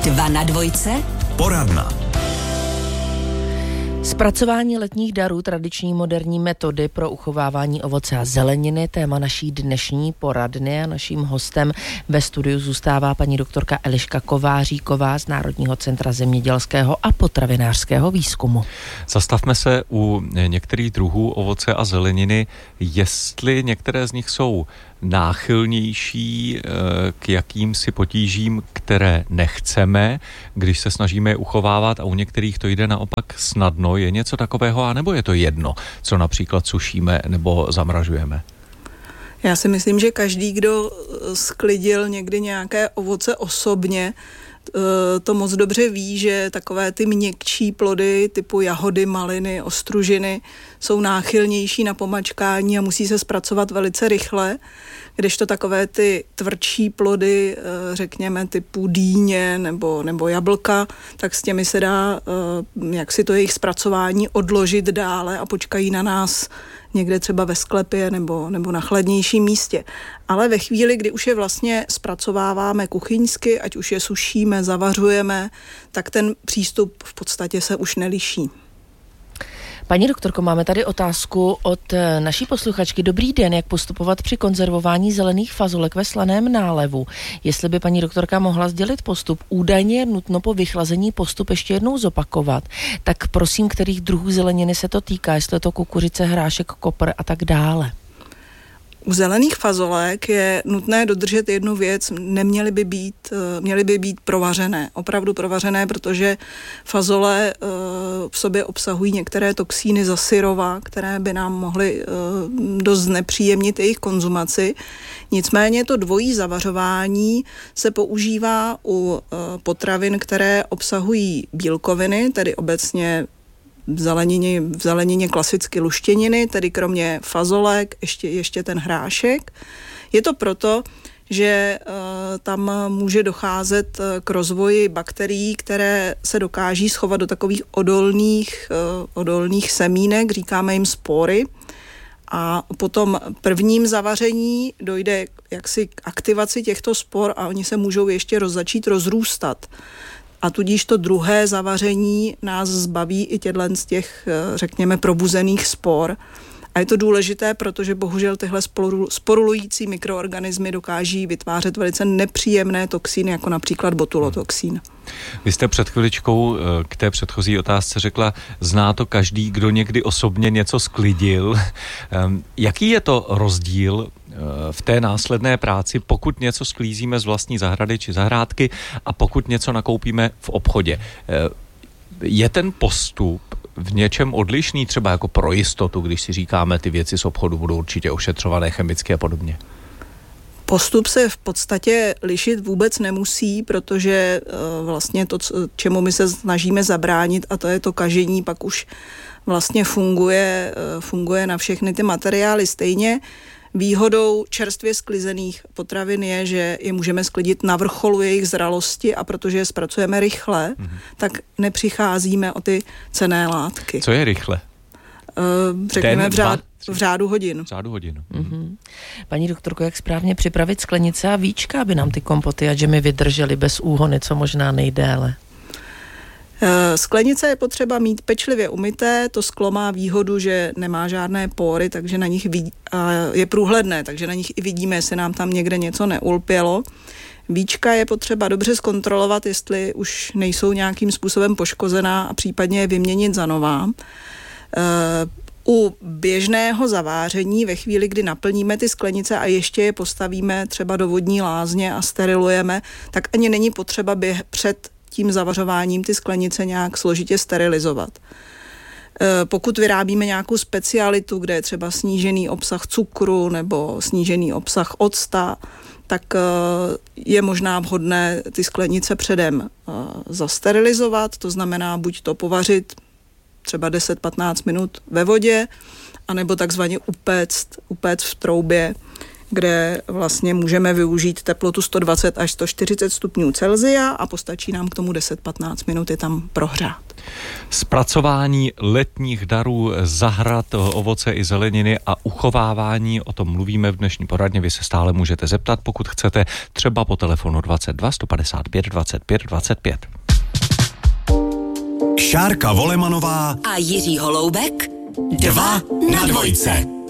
2 na dvojce. Poradna. Zpracování letních darů, tradiční moderní metody pro uchovávání ovoce a zeleniny, téma naší dnešní poradny, a naším hostem ve studiu zůstává paní doktorka Eliška Kováříková z Národního centra zemědělského a potravinářského výzkumu. Zastavme se u některých druhů ovoce a zeleniny, jestli některé z nich jsou náchylnější k jakýmsi potížím, které nechceme, když se snažíme je uchovávat, a u některých to jde naopak snadno. Je něco takového, anebo je to jedno, co například sušíme nebo zamražujeme? Já si myslím, že každý, kdo sklidil někdy nějaké ovoce osobně, to moc dobře ví, že takové ty měkčí plody typu jahody, maliny, ostružiny jsou náchylnější na pomačkání a musí se zpracovat velice rychle, kdežto takové ty tvrdší plody, řekněme typu dýně nebo jablka, tak s těmi se dá jaksi to jejich zpracování odložit dále a počkají na nás někde třeba ve sklepě nebo na chladnějším místě. Ale ve chvíli, kdy už je vlastně zpracováváme kuchyňsky, ať už je sušíme, zavařujeme, tak ten přístup v podstatě se už neliší. Paní doktorko, máme tady otázku od naší posluchačky. Dobrý den, jak postupovat při konzervování zelených fazolek ve slaném nálevu? Jestli by paní doktorka mohla sdělit postup, údajně je nutno po vychlazení postup ještě jednou zopakovat. Tak prosím, kterých druhů zeleniny se to týká, jestli je to kukuřice, hrášek, kopr a tak dále. U zelených fazolek je nutné dodržet jednu věc, měly by být provařené, opravdu provařené, protože fazole v sobě obsahují některé toxíny za syrova, které by nám mohly dost znepříjemnit jejich konzumaci. Nicméně to dvojí zavařování se používá u potravin, které obsahují bílkoviny, tedy obecně v zelenině klasicky luštěniny, tedy kromě fazolek ještě ten hrášek. Je to proto, že tam může docházet k rozvoji bakterií, které se dokáží schovat do takových odolných semínek, říkáme jim spory. A po tom prvním zavaření dojde jaksi k aktivaci těchto spor a oni se můžou ještě začít rozrůstat. A tudíž to druhé zavaření nás zbaví i z těch, řekněme, probuzených spor. A je to důležité, protože bohužel tyhle sporulující mikroorganismy dokáží vytvářet velice nepříjemné toxíny, jako například botulotoxín. Vy jste před chviličkou k té předchozí otázce řekla, zná to každý, kdo někdy osobně něco sklidil. Jaký je to rozdíl v té následné práci, pokud něco sklízíme z vlastní zahrady či zahrádky a pokud něco nakoupíme v obchodě? Je ten postup v něčem odlišný, třeba jako pro jistotu, když si říkáme, ty věci z obchodu budou určitě ošetřované chemicky a podobně? Postup se v podstatě lišit vůbec nemusí, protože vlastně to, čemu my se snažíme zabránit, a to je to kažení, pak už vlastně funguje na všechny ty materiály stejně. Výhodou čerstvě sklizených potravin je, že je můžeme sklidit na vrcholu jejich zralosti, a protože je zpracujeme rychle, tak nepřicházíme o ty cenné látky. Co je rychle? Řekněme v řádu hodin. Paní doktorko, jak správně připravit sklenice a víčka, aby nám ty kompoty a džemy vydržely bez úhony, co možná nejdéle? Sklenice je potřeba mít pečlivě umyté, to sklo má výhodu, že nemá žádné pory, takže na nich je průhledné, takže na nich i vidíme, jestli nám tam někde něco neulpělo. Víčka je potřeba dobře zkontrolovat, jestli už nejsou nějakým způsobem poškozená, a případně je vyměnit za nová. U běžného zaváření, ve chvíli, kdy naplníme ty sklenice a ještě je postavíme třeba do vodní lázně a sterilujeme, tak ani není potřeba před tím zavařováním ty sklenice nějak složitě sterilizovat. Pokud vyrábíme nějakou specialitu, kde je třeba snížený obsah cukru nebo snížený obsah octa, tak je možná vhodné ty sklenice předem zasterilizovat, to znamená buď to povařit třeba 10-15 minut ve vodě, anebo takzvaně upéct v troubě, kde vlastně můžeme využít teplotu 120 až 140 stupňů Celsia a postačí nám k tomu 10-15 minut je tam prohřát. Zpracování letních darů, zahrad, ovoce i zeleniny a uchovávání, o tom mluvíme v dnešní poradně. Vy se stále můžete zeptat, pokud chcete, třeba po telefonu 22 155 25 25. Šárka Volemanová a Jiří Holoubek 2 na dvojce.